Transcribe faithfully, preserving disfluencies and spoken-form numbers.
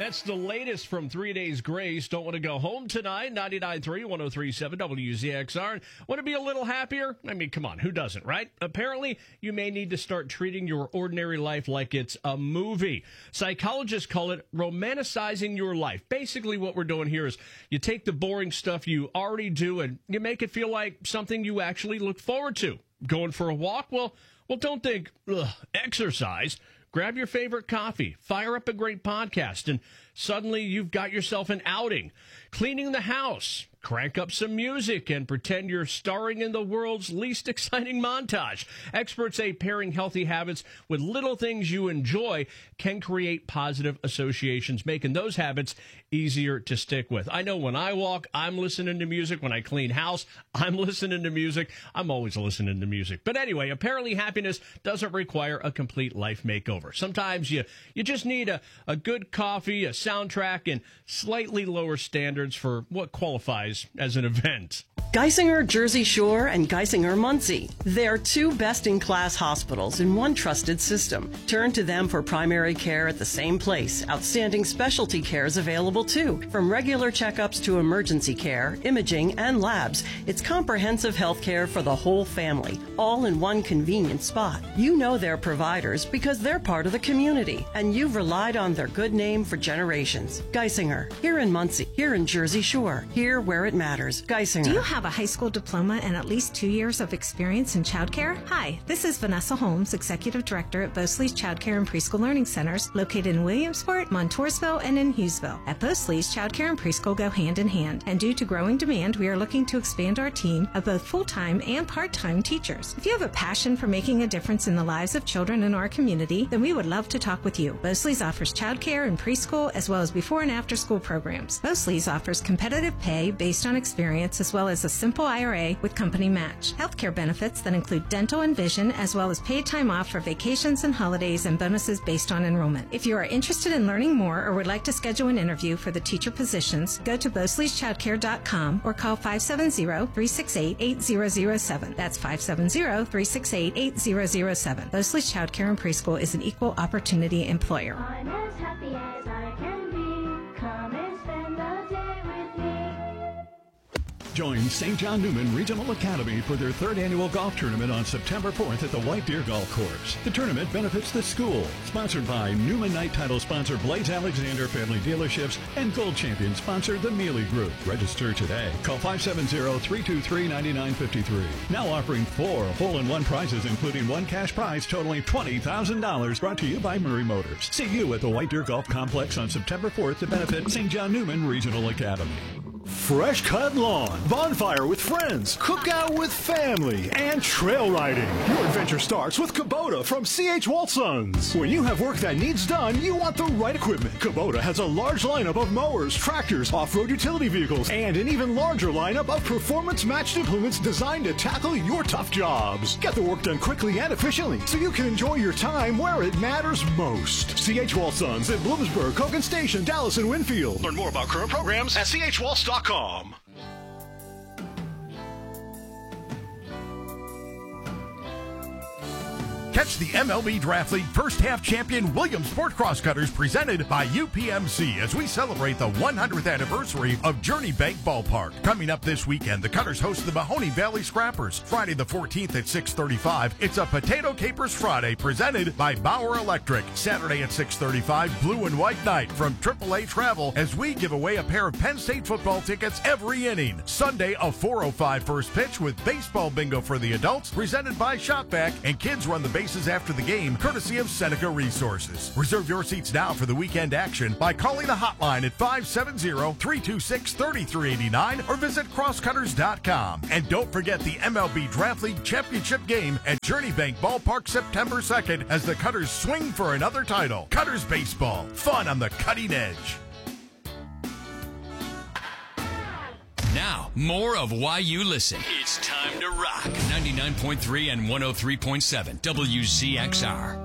That's the latest from Three Days Grace. Don't want to go home tonight. ninety-nine point three, one oh three point seven W Z X R. Want to be a little happier? I mean, come on, who doesn't, right? Apparently, you may need to start treating your ordinary life like it's a movie. Psychologists call it romanticizing your life. Basically, what we're doing here is you take the boring stuff you already do and you make it feel like something you actually look forward to. Going for a walk? Well, well, don't think, ugh, exercise. Grab your favorite coffee, fire up a great podcast, and suddenly you've got yourself an outing. Cleaning the house, crank up some music, and pretend you're starring in the world's least exciting montage. Experts say pairing healthy habits with little things you enjoy can create positive associations, making those habits easier to stick with. I know when I walk, I'm listening to music. When I clean house, I'm listening to music. I'm always listening to music. But anyway, apparently happiness doesn't require a complete life makeover. Sometimes you, you just need a, a good coffee, a soundtrack, and slightly lower standards for what qualifies as an event. Geisinger Jersey Shore and Geisinger Muncie. They're two best-in-class hospitals in one trusted system. Turn to them for primary care at the same place. Outstanding specialty care is available too. From regular checkups to emergency care, imaging, and labs, it's comprehensive health care for the whole family, all in one convenient spot. You know their providers because they're part of the community, and you've relied on their good name for generations. Geisinger, here in Muncie, here in Jersey Shore, here where it matters. Geisinger. Do you have a high school diploma and at least two years of experience in childcare? Hi, this is Vanessa Holmes, Executive Director at Bosley's Childcare and Preschool Learning Centers, located in Williamsport, Montoursville, and in Hughesville. At Bosley's, childcare and preschool go hand in hand, and due to growing demand, we are looking to expand our team of both full-time and part-time teachers. If you have a passion for making a difference in the lives of children in our community, then we would love to talk with you. Bosley's offers childcare and preschool, as well as before and after school programs. Bosley's offers competitive pay based on experience, as well as a simple I R A with company match. Healthcare benefits that include dental and vision, as well as paid time off for vacations and holidays, and bonuses based on enrollment. If you are interested in learning more or would like to schedule an interview for the teacher positions, go to bosleys childcare dot com or call five seven zero, three six eight, eight zero zero seven. That's five seven zero, three six eight, eight zero zero seven. Bosley's Childcare and Preschool is an equal opportunity employer. I'm as happy as I can be. Come and spend the day with me. Join Saint John Newman Regional Academy for their third annual golf tournament on September fourth at the White Deer Golf Course. The tournament benefits the school. Sponsored by Newman Night title sponsor Blades Alexander Family Dealerships and Gold Champion sponsor the Mealy Group. Register today. Call five seven zero, three two three, nine nine five three. Now offering four hole-in-one prizes, including one cash prize totaling twenty thousand dollars. Brought to you by Murray Motors. See you at the White Deer Golf Complex on September fourth to benefit Saint John Newman Regional Academy. Fresh cut lawn, bonfire with friends, cookout with family, and trail riding. Your adventure starts with Kubota from C H Walsons. When you have work that needs done, you want the right equipment. Kubota has a large lineup of mowers, tractors, off-road utility vehicles, and an even larger lineup of performance-matched implements designed to tackle your tough jobs. Get the work done quickly and efficiently so you can enjoy your time where it matters most. C H Walsons in Bloomsburg, Kogan Station, Dallas, and Winfield. Learn more about current programs at c h waltz dot com. Catch the M L B Draft League first half champion Williamsport Crosscutters presented by U P M C as we celebrate the one hundredth anniversary of Journey Bank Ballpark. Coming up this weekend, the Cutters host the Mahoney Valley Scrappers. Friday the fourteenth at six thirty-five, it's a Potato Capers Friday presented by Bauer Electric. Saturday at six thirty-five, Blue and White Night from triple A Travel as we give away a pair of Penn State football tickets every inning. Sunday, a four oh five first pitch with baseball bingo for the adults presented by Shopback, and kids run the bases after the game courtesy of Seneca Resources. Reserve your seats now for the weekend action by calling the hotline at five seven zero, three two six, three three eight nine or visit crosscutters dot com. And don't forget the M L B Draft League Championship game at Journey Bank Ballpark September second as the Cutters swing for another title. Cutters Baseball, fun on the cutting edge. Now, more of Why You Listen. It's time to rock. ninety-nine point three and one oh three point seven W Z X R.